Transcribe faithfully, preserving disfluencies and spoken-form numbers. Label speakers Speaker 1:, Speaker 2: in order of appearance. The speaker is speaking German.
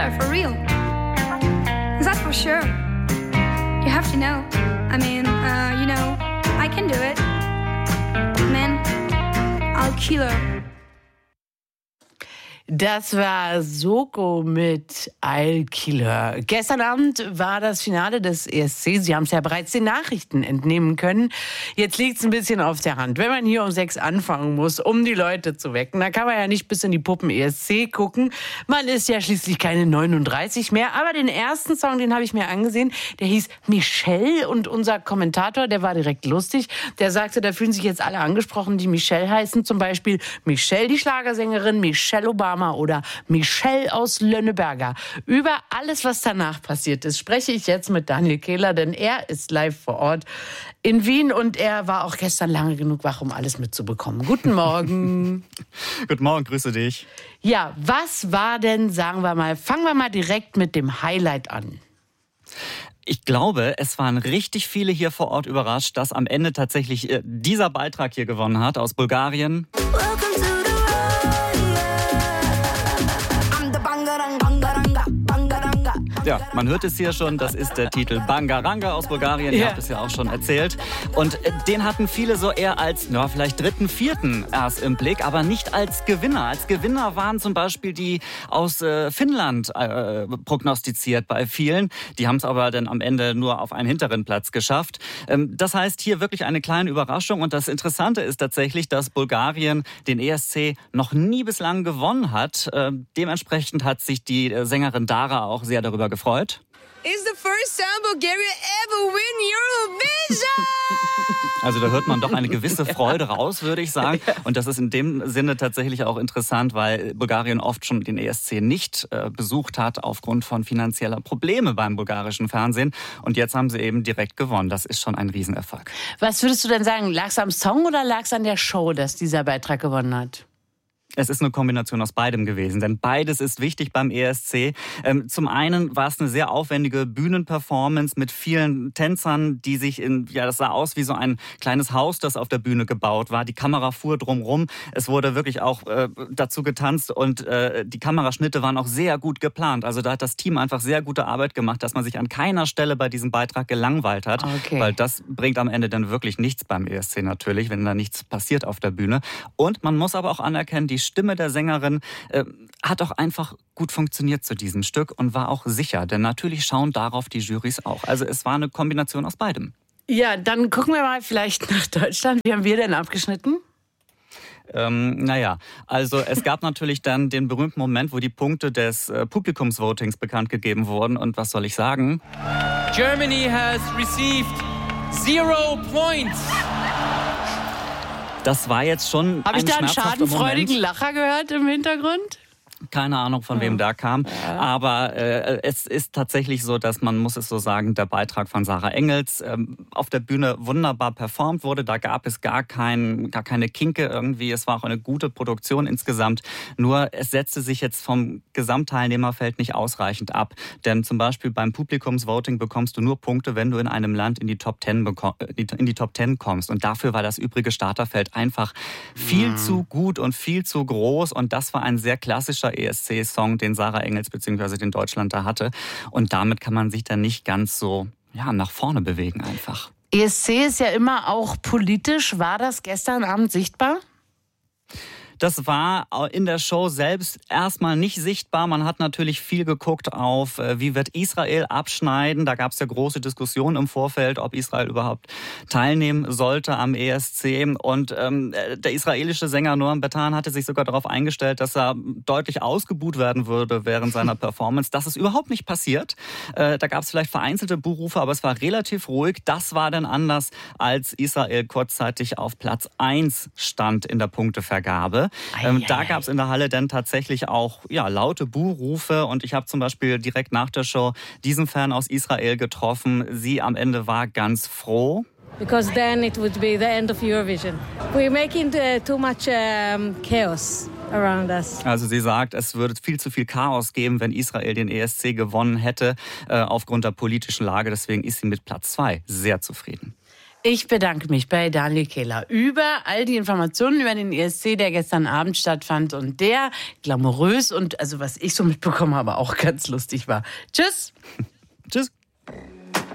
Speaker 1: killer, for real. That's for sure. You have to know. I mean, uh, you know, I can do it. Man, I'll kill her.
Speaker 2: Das war Soko mit I'll Kill Her. Gestern Abend war das Finale des E S C. Sie haben es ja bereits den Nachrichten entnehmen können. Jetzt liegt es ein bisschen auf der Hand. Wenn man hier um sechs anfangen muss, um die Leute zu wecken, dann kann man ja nicht bis in die Puppen E S C gucken. Man ist ja schließlich keine neununddreißig mehr. Aber den ersten Song, den habe ich mir angesehen, der hieß Michelle. Und unser Kommentator, der war direkt lustig. Der sagte, da fühlen sich jetzt alle angesprochen, die Michelle heißen. Zum Beispiel Michelle, die Schlagersängerin, Michelle Obama oder Michelle aus Lönneberger. Über alles, was danach passiert ist, spreche ich jetzt mit Daniel Kehler, denn er ist live vor Ort in Wien und er war auch gestern lange genug wach, um alles mitzubekommen. Guten Morgen.
Speaker 3: Guten Morgen, grüße dich.
Speaker 2: Ja, was war denn, sagen wir mal, fangen wir mal direkt mit dem Highlight an.
Speaker 3: Ich glaube, es waren richtig viele hier vor Ort überrascht, dass am Ende tatsächlich äh, dieser Beitrag hier gewonnen hat aus Bulgarien. Ja, man hört es hier schon, das ist der Titel Bangaranga aus Bulgarien, ihr
Speaker 2: ja.
Speaker 3: habt es ja auch schon erzählt. Und den hatten viele so eher als, ja, vielleicht dritten, vierten erst im Blick, aber nicht als Gewinner. Als Gewinner waren zum Beispiel die aus äh, Finnland äh, prognostiziert bei vielen. Die haben es aber dann am Ende nur auf einen hinteren Platz geschafft. Ähm, das heißt, hier wirklich eine kleine Überraschung. Und das Interessante ist tatsächlich, dass Bulgarien den E S C noch nie bislang gewonnen hat. Äh, dementsprechend hat sich die äh, Sängerin Dara auch sehr darüber gefreut.
Speaker 4: It's the first time Bulgaria ever win Eurovision!
Speaker 3: Also da hört man doch eine gewisse Freude raus, würde ich sagen. Und das ist in dem Sinne tatsächlich auch interessant, weil Bulgarien oft schon den E S C nicht äh, besucht hat aufgrund von finanzieller Probleme beim bulgarischen Fernsehen. Und jetzt haben sie eben direkt gewonnen. Das ist schon ein Riesenerfolg.
Speaker 2: Was würdest du denn sagen? Lag es am Song oder lag es an der Show, dass dieser Beitrag gewonnen hat?
Speaker 3: Es ist eine Kombination aus beidem gewesen, denn beides ist wichtig beim E S C. Ähm, zum einen war es eine sehr aufwendige Bühnenperformance mit vielen Tänzern, die sich in, ja, das sah aus wie so ein kleines Haus, das auf der Bühne gebaut war. Die Kamera fuhr drumrum. Es wurde wirklich auch äh, dazu getanzt und äh, die Kameraschnitte waren auch sehr gut geplant. Also da hat das Team einfach sehr gute Arbeit gemacht, dass man sich an keiner Stelle bei diesem Beitrag gelangweilt hat,
Speaker 2: okay.
Speaker 3: Weil das bringt am Ende dann wirklich nichts beim E S C natürlich, wenn da nichts passiert auf der Bühne. Und man muss aber auch anerkennen, die Stimme der Sängerin äh, hat auch einfach gut funktioniert zu diesem Stück und war auch sicher. Denn natürlich schauen darauf die Jurys auch. Also es war eine Kombination aus beidem.
Speaker 2: Ja, dann gucken wir mal vielleicht nach Deutschland. Wie haben wir denn abgeschnitten?
Speaker 3: Ähm, naja, also es gab natürlich dann den berühmten Moment, wo die Punkte des äh, Publikumsvotings bekannt gegeben wurden. Und was soll ich sagen?
Speaker 5: Germany has received zero points.
Speaker 3: Das war jetzt schon
Speaker 2: Habe ich
Speaker 3: ein
Speaker 2: da einen
Speaker 3: schmerzhafter
Speaker 2: schadenfreudigen
Speaker 3: Moment.
Speaker 2: Lacher gehört im Hintergrund?
Speaker 3: Keine Ahnung, von wem da kam. Aber äh, es ist tatsächlich so, dass man, muss es so sagen, der Beitrag von Sarah Engels ähm, auf der Bühne wunderbar performt wurde. Da gab es gar, kein, gar keine Kinke irgendwie. Es war auch eine gute Produktion insgesamt. Nur es setzte sich jetzt vom Gesamtteilnehmerfeld nicht ausreichend ab. Denn zum Beispiel beim Publikumsvoting bekommst du nur Punkte, wenn du in einem Land in die Top Ten, beko- in die Top Ten kommst. Und dafür war das übrige Starterfeld einfach viel mhm. zu gut und viel zu groß. Und das war ein sehr klassischer E S C-Song, den Sarah Engels bzw. den Deutschland da hatte. Und damit kann man sich dann nicht ganz so ja, nach vorne bewegen einfach.
Speaker 2: E S C ist ja immer auch politisch. War das gestern Abend sichtbar?
Speaker 3: Das war in der Show selbst erstmal nicht sichtbar. Man hat natürlich viel geguckt auf, wie wird Israel abschneiden. Da gab es ja große Diskussionen im Vorfeld, ob Israel überhaupt teilnehmen sollte am E S C. Und ähm, der israelische Sänger Noam Betan hatte sich sogar darauf eingestellt, dass er deutlich ausgebuht werden würde während seiner Performance. Das ist überhaupt nicht passiert. Äh, da gab es vielleicht vereinzelte Buhrufe, aber es war relativ ruhig. Das war dann anders, als Israel kurzzeitig auf Platz eins stand in der Punktevergabe. Ähm, da gab es in der Halle dann tatsächlich auch ja, laute Buhrufe und ich habe zum Beispiel direkt nach der Show diesen Fan aus Israel getroffen. Sie am Ende war ganz froh.
Speaker 6: Because then it would be the end of Eurovision. We're making too much um, chaos around us.
Speaker 3: Also sie sagt, es würde viel zu viel Chaos geben, wenn Israel den E S C gewonnen hätte, äh, aufgrund der politischen Lage. Deswegen ist sie mit Platz zwei sehr zufrieden.
Speaker 2: Ich bedanke mich bei Daniel Kehler über all die Informationen über den E S C, der gestern Abend stattfand und der glamourös und, also was ich so mitbekommen habe, auch ganz lustig war. Tschüss.
Speaker 3: Tschüss.